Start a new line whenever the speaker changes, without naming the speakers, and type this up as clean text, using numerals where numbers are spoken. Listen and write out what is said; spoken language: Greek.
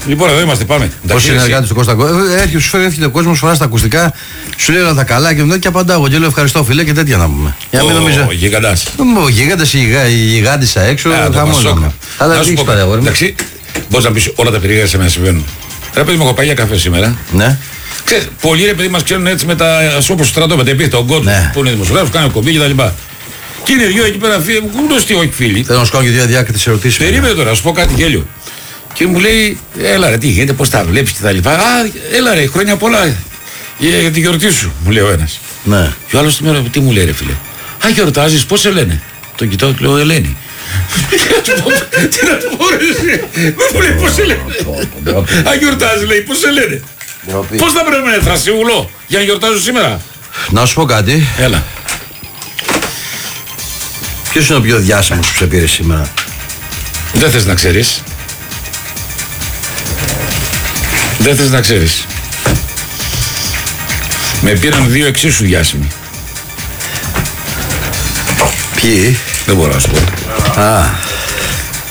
Λοιπόν, εδώ είμαστε, πάμε.
Ο συνεργάτη του Κώστα έρχεται, σου φέρει ο κόσμο, φορά τα ακουστικά, σου λέει όλα τα καλά και απαντάω. Εγώ και λέω ευχαριστώ, φίλε, και τέτοια να πούμε.
Ο γίγαντας.
Ο γίγαντας, η γιγάντισσα έξω, χαμόζομαι. Αλλά τι έχει πάρει, αγόρι μου.
Εντάξει, μπορεί να πει όλα τα περίεργα σε μένα συμβαίνουν. Ρε παιδί μου, έχω πάει για καφέ σήμερα.
Ναι.
Ξέρεις, πολλοί ρε παιδί μας ξέρουν έτσι με τα όπως στρατό, με τα επίθετα, ο Γκότ που είναι δημοσιογράφος, κάνει κομπή κτλ. Και είναι δυο εκεί πέρα φίλοι, γνωστοί όχι φίλοι.
Θέλω να σου κάνω και δύο αδιάκριτες ερωτήσεις.
Περίμενε τώρα, να σου πω κάτι γέλιο. Και μου λέει, έλα ρε, τι γίνεται, πώς τα βλέπεις κτλ. Α, έλα ρε, χρόνια πολλά για τη γιορτή σου, μου λέει ο ένας.
Ναι.
Και ο άλλος τι μου λέει ρε φίλε. Α, γιορτάζεις, πώς σε λένε. Τον κοιτάω και λέω, Ελένη. Τι να του πω ρε, δεν μου λέει πώς σε λένε. Α, γιορτάζει λέει, πώς σε λένε. Πώς θα πρέπει να θρασιούλω για να γιορτάζω σήμερα.
Να σου πω κάτι.
Έλα.
Ποιος είναι ο πιο διάσημος που σε πήρε σήμερα?
Δεν θες να ξέρεις. Δεν θες να ξέρεις. Με πήραν δύο εξίσου διάσημοι.
Ποιοι?
Δεν μπορώ να σου πω.
Α.